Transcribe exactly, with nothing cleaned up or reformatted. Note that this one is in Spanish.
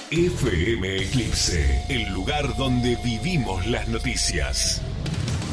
F M Eclipse, el lugar donde vivimos las noticias.